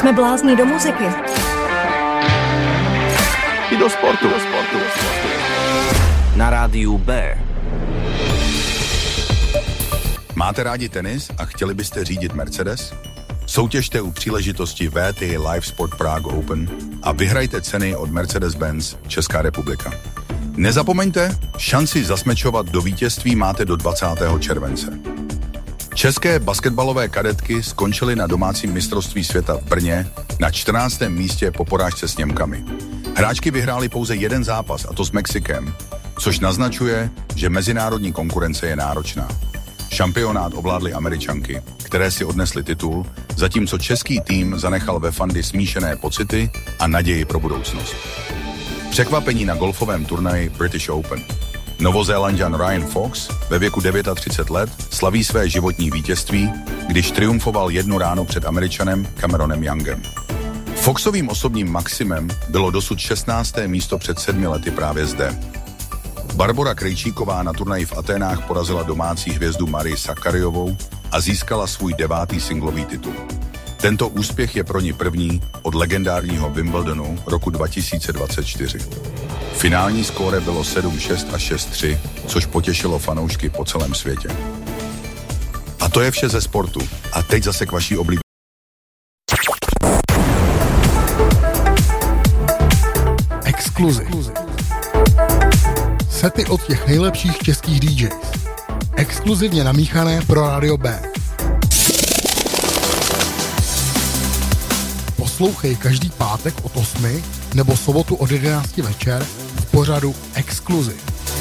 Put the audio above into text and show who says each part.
Speaker 1: Jsme blázni do muziky.
Speaker 2: I do sportu.
Speaker 3: Na rádiu B.
Speaker 2: Máte rádi tenis a chtěli byste řídit Mercedes? Soutěžte u příležitosti VTI Live Sport Prague Open a vyhrajte ceny od Mercedes-Benz Česká republika. Nezapomeňte, šanci zasmečovat do vítězství máte do 20. července. České basketbalové kadetky skončily na domácím mistrovství světa v Brně na 14. místě po porážce s Němkami. Hráčky vyhrály pouze jeden zápas, a to s Mexikem, což naznačuje, že mezinárodní konkurence je náročná. Šampionát ovládly Američanky, které si odnesly titul, zatímco český tým zanechal ve fandy smíšené pocity a naději pro budoucnost. Překvapení na golfovém turnaji British Open. Novozélanďan Ryan Fox ve věku 39 let slaví své životní vítězství, když triumfoval jednu ráno před Američanem Cameronem Youngem. Foxovým osobním maximem bylo dosud 16. místo před 7 lety právě zde. Barbora Krejčíková na turnaji v Aténách porazila domácí hvězdu Marii Sakkariovou a získala svůj 9. singlový titul. Tento úspěch je pro ní první od legendárního Wimbledonu roku 2024. Finální skóre bylo 7-6 a 6-3, což potěšilo fanoušky po celém světě. A to je vše ze sportu. A teď zase k vaší oblíbené.
Speaker 4: Exkluzi. Sety od těch nejlepších českých DJs. Exkluzivně namíchané pro Rádio B. Poslouchej každý pátek od 8 nebo sobotu od 11 večer v pořadu Exkluzi.